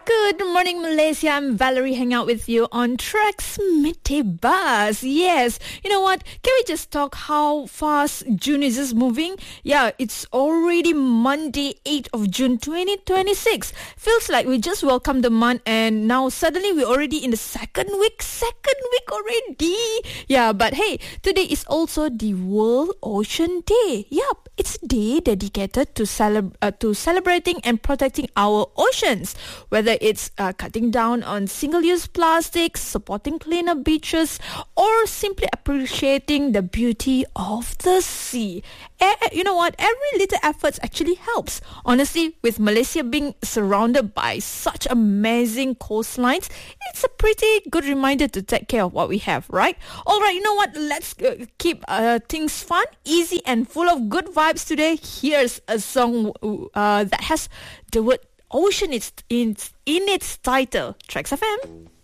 Good morning, Malaysia. I'm Valerie, hanging out with you on Trax Midday Buzz. Yes, you know what? Can we just talk how fast June is just moving? Yeah, it's already Monday, 8th of June, 2026. Feels like we just welcomed the month and now suddenly we're already in the second week already. Yeah, but hey, today is also the World Ocean Day. Yup, it's a day dedicated to celebrating and protecting our oceans. Whether it's cutting down on single-use plastics, supporting cleaner beaches, or simply appreciating the beauty of the sea. You know what? Every little effort actually helps. Honestly, with Malaysia being surrounded by such amazing coastlines, it's a pretty good reminder to take care of what we have, right? Alright, you know what? Let's keep things fun, easy, and full of good vibes today. Here's a song that has the word ocean in its title. Trax FM.